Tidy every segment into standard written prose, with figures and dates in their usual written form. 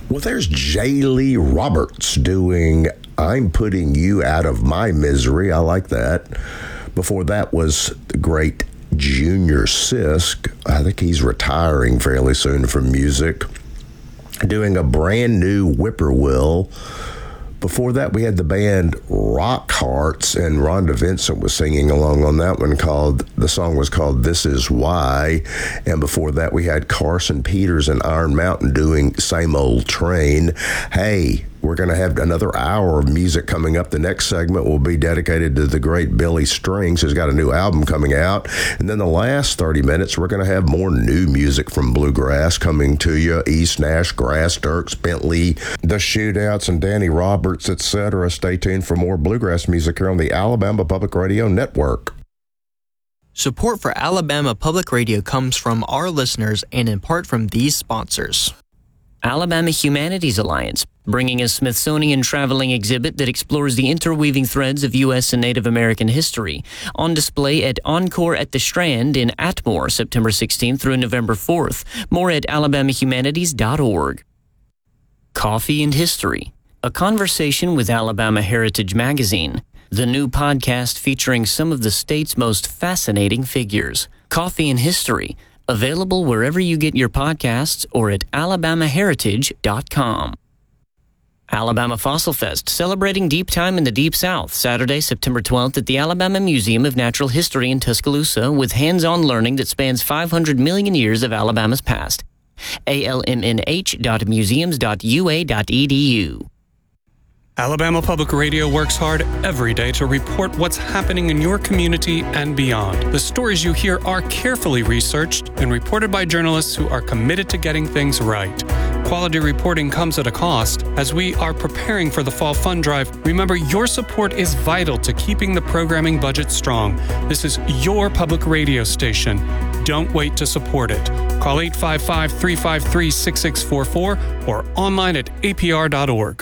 Well, there's Jaylee Roberts doing I'm Putting You Out of My Misery. I like that. Before that was the great Junior Sisk. I think he's retiring fairly soon from music, doing a brand new Whippoorwill. Before that, we had the band Rock Hearts, and Rhonda Vincent was singing along on that one. The song was called This Is Why. And before that, we had Carson Peters and Iron Mountain doing Same Old Train. Hey, we're going to have another hour of music coming up. The next segment will be dedicated to the great Billy Strings, who's got a new album coming out. And then the last 30 minutes, we're going to have more new music from Bluegrass coming to you. East Nash, Grass, Dirks, Bentley, The Shootouts, and Danny Roberts, etc. Stay tuned for more Bluegrass music here on the Alabama Public Radio Network. Support for Alabama Public Radio comes from our listeners and in part from these sponsors. Alabama Humanities Alliance, bringing a Smithsonian traveling exhibit that explores the interweaving threads of U.S. and Native American history. On display at Encore at the Strand in Atmore, September 16th through November 4th. More at alabamahumanities.org. Coffee and History, a conversation with Alabama Heritage Magazine, the new podcast featuring some of the state's most fascinating figures. Coffee and History, available wherever you get your podcasts or at alabamaheritage.com. Alabama Fossil Fest, celebrating deep time in the Deep South, Saturday, September 12th at the Alabama Museum of Natural History in Tuscaloosa, with hands-on learning that spans 500 million years of Alabama's past. almnh.museums.ua.edu. Alabama Public Radio works hard every day to report what's happening in your community and beyond. The stories you hear are carefully researched and reported by journalists who are committed to getting things right. Quality reporting comes at a cost. As we are preparing for the Fall Fund Drive, remember your support is vital to keeping the programming budget strong. This is your public radio station. Don't wait to support it. Call 855-353-6644 or online at apr.org.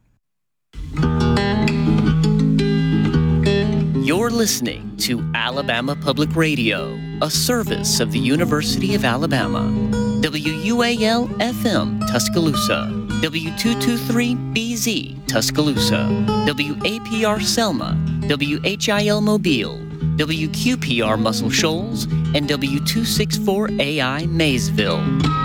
You're listening to Alabama Public Radio, a service of the University of Alabama. WUAL-FM, Tuscaloosa. W223BZ, Tuscaloosa. WAPR Selma. WHIL Mobile. WQPR Muscle Shoals. And W264AI Maysville.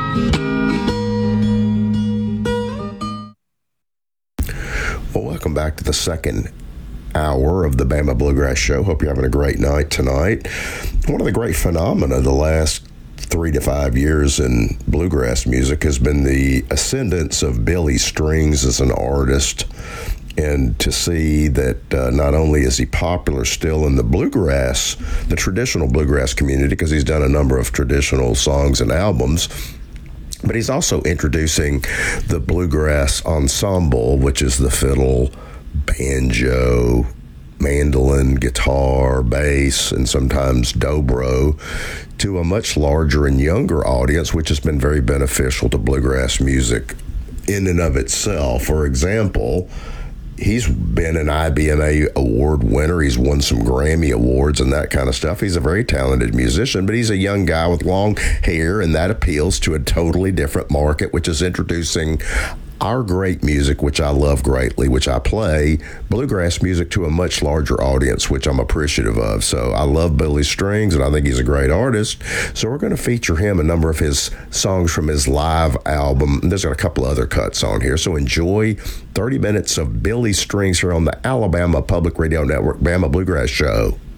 Well, welcome back to the second hour of the Bama Bluegrass Show. Hope you're having a great night tonight. One of the great phenomena the last 3 to 5 years in bluegrass music has been the ascendance of Billy Strings as an artist. And to see that not only is he popular still in the bluegrass, the traditional bluegrass community, because he's done a number of traditional songs and albums, but he's also introducing the Bluegrass Ensemble, which is the fiddle, banjo, mandolin, guitar, bass, and sometimes dobro, to a much larger and younger audience, which has been very beneficial to bluegrass music in and of itself. For example, he's been an IBMA award winner. He's won some Grammy awards and that kind of stuff. He's a very talented musician, but he's a young guy with long hair, and that appeals to a totally different market, which is introducing our great music, which I love greatly, which I play, bluegrass music, to a much larger audience, which I'm appreciative of. So I love Billy Strings, and I think he's a great artist. So we're going to feature him, a number of his songs from his live album. There's got a couple other cuts on here. So enjoy 30 minutes of Billy Strings here on the Alabama Public Radio Network, Bama Bluegrass Show.